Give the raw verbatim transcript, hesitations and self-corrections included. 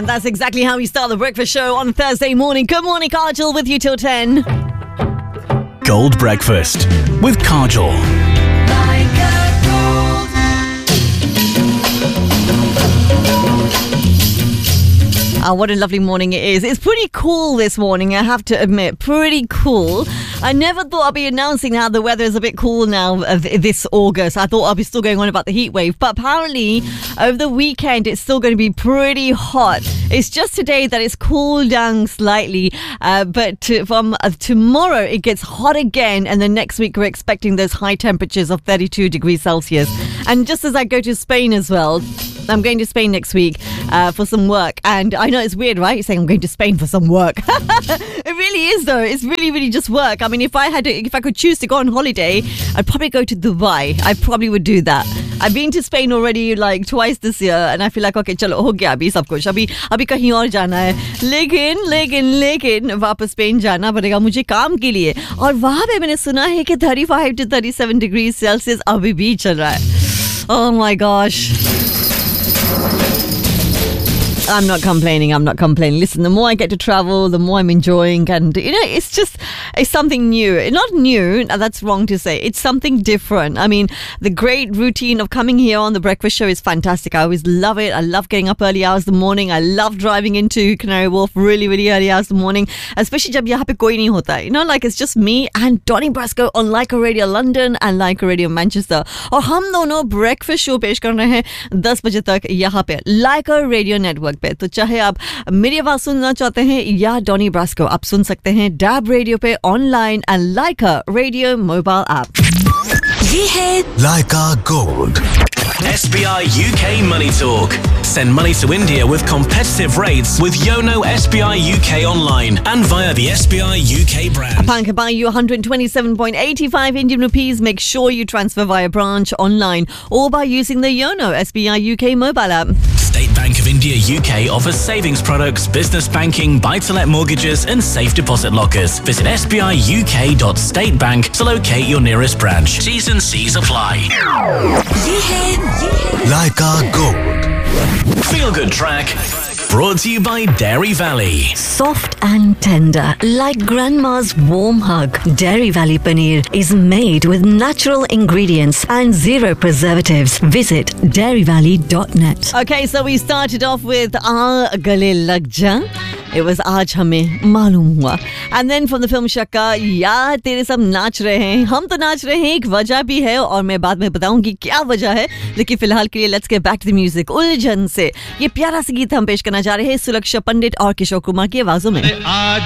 And that's exactly how we start the breakfast show on Thursday morning. Good morning, Kajal, with you till ten. Gold Breakfast with Kajal. Oh, what a lovely morning it is. It's pretty cool this morning, I have to admit. Pretty cool. I never thought I'd be announcing how the weather is a bit cool now of this August. I thought I'd be still going on about the heat wave. But apparently, over the weekend, it's still going to be pretty hot. It's just today that it's cooled down slightly. Uh, but to, from uh, tomorrow, it gets hot again. And then next week, we're expecting those high temperatures of thirty-two degrees Celsius. And just as I go to Spain as well, I'm going to Spain next week uh, for some work. And I know it's weird, right? Saying I'm going to Spain for some work. It really is, though. It's really, really just work. I mean, if I had to, if I could choose to go on holiday, I'd probably go to Dubai. I probably would do that. I've been to Spain already like twice this year, and I feel like, okay, chalo, ho gaya abhi sab kuch. Abhi, abhi kahin aur jana hai. Lekin, lekin, lekin, वापस Spain जाना पड़ेगा मुझे काम के लिए. और वहाँ पे मैंने सुना है कि thirty-five to thirty-seven degrees Celsius अभी भी चल रहा है. Oh my gosh. I'm not complaining, I'm not complaining. Listen, the more I get to travel, the more I'm enjoying. And, you know, it's just, it's something new. Not new, that's wrong to say. It's something different. I mean, the great routine of coming here on the breakfast show is fantastic. I always love it. I love getting up early hours of the morning. I love driving into Canary Wharf really, really early hours of the morning. Especially जब यहाँ पे कोई नहीं होता है. You know, like it's just me and Donny Brasco on Leica Radio London and Leica Radio Manchester. और हम दोनों breakfast show पेश कर रहे हैं ten बजे तक यहाँ पे Leica Radio Network पे. तो चाहे आप मेरी आवाज सुनना चाहते हैं या डॉनी ब्रास्को, आप सुन सकते हैं डैब रेडियो पे online and Lyca radio mobile app. ये है Leica Gold. S B I U K Money Talk. Send money to India with competitive rates with Yono S B I U K online and via the S B I U K brand. A bank can buy you one hundred twenty-seven point eight five Indian rupees. Make sure you transfer via branch, online or by using the Yono S B I U K mobile app. State Bank of India U K offers savings products, business banking, buy-to-let mortgages and safe deposit lockers. Visit s b i u k dot state bank to locate your nearest branch. T's and C's apply. ये है Leica Gold. Feel Good Track. Brought to you by Dairy Valley. soft and tender, like grandma's warm hug. Dairy Valley Paneer is made with natural ingredients and zero preservatives. Visit dairy valley dot net. Okay, so we started off with Aa Gale Lag Ja. It was आज हमें मालूम हुआ. And then from the film शक्का, यार तेरे सब नाच रहे हैं, हम तो नाच रहे हैं, एक वजह भी है और मैं बाद में बताऊंगी क्या वजह है. लेकिन फिलहाल के लिए let's get back to the music. उलझन से ये प्यारा सा गीत हम पेश करना जा रहे हैं सुलक्षा पंडित और किशोर कुमार की आवाजों में.